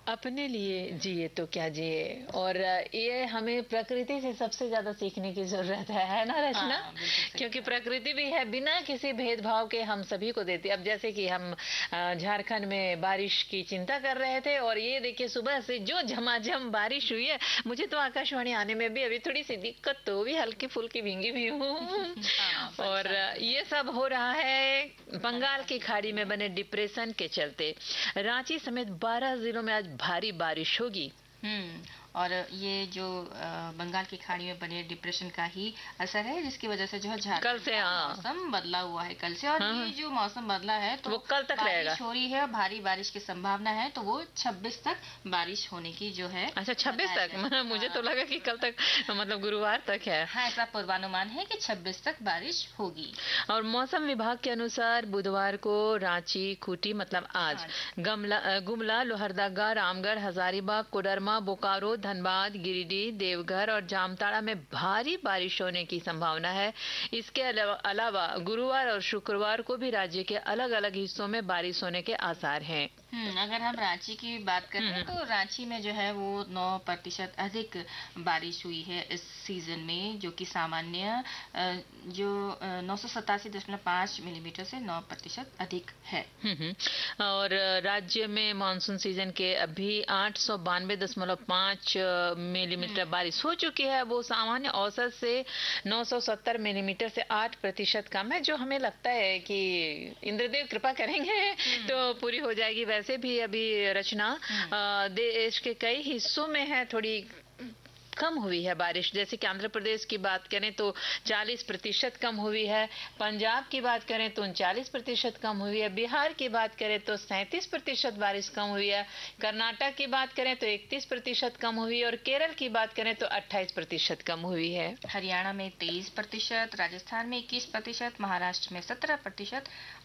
अपने लिए जिए तो क्या जिए। और ये हमें प्रकृति से सबसे ज्यादा सीखने की जरूरत है ना रचना? हाँ, बिल्कुल सही क्योंकि कहा। प्रकृति भी है, बिना किसी भेदभाव के हम सभी को देती है। अब जैसे कि हम झारखंड में बारिश की चिंता कर रहे थे, और ये देखिए सुबह से जो झमाझम बारिश हुई है। मुझे तो आकाशवाणी आने में भी अभी थोड़ी सी दिक्कत तो भी, हल्की फुल्की भींगी भी हूँ। हाँ, और परेशानी तो है। ये सब हो रहा है बंगाल बंगाल की की खाड़ी खाड़ी में में। बने डिप्रेशन के चलते। रांची समेत 12 जिलों में आज भारी बारिश होगी। हम्म। और ये जो बंगाल की खाड़ी में बने डिप्रेशन का ही असर है, जिसकी वजह से जो है कल झारखंड से, का हाँ। मौसम बदला हुआ है कल से। और हाँ, ये हाँ। जो मौसम बदला है तो वो कल तक रहेगा। बारिश हो रही है, और भारी बारिश की संभावना है, तो वो 26 तक बारिश होने की जो है अच्छा, 26 बताया तक? गया है। मुझे तो हाँ, लगा कि कल तक, मतलब गुरुवार तक है। हाँ, ऐसा पूर्वानुमान है कि 26 तक बारिश होगी और मौसम विभाग के अनुसार बुधवार को रांची, खूंटी मतलब आज, आज। गुमला, लोहरदगा, रामगढ़, हजारीबाग, कोडरमा, बोकारो, धनबाद, गिरिडीह, देवघर और जामताड़ा में भारी बारिश होने की संभावना है। इसके अलावा गुरुवार और शुक्रवार को भी राज्य के अलग अलग हिस्सों में बारिश होने के आसार हैं। अगर हम रांची की बात करें हम्म। तो रांची में जो है वो 9% अधिक बारिश हुई है इस सीजन में, जो कि सामान्य जो 987.5 मिलीमीटर से 9% अधिक है। और राज्य में मानसून सीजन के अभी 892.5 मिलीमीटर हम्म। बारिश हो चुकी है। वो सामान्य औसत से 970 मिलीमीटर से 8% कम है, जो हमें लगता है कि इंद्रदेव कृपा करेंगे तो पूरी हो जाएगी। वैसे भी अभी रचना हम्म। देश के कई हिस्सों में है थोड़ी कम हुई है बारिश। जैसे कि आंध्र प्रदेश की बात करें तो 40% कम हुई है। पंजाब की बात करें तो 39% कम हुई है। बिहार की बात करें तो 37% बारिश कम हुई है। कर्नाटक की बात करें तो 31% कम हुई है। और केरल की बात करें तो 28% कम हुई है। हरियाणा में 23%, राजस्थान में 21%, महाराष्ट्र में 17%,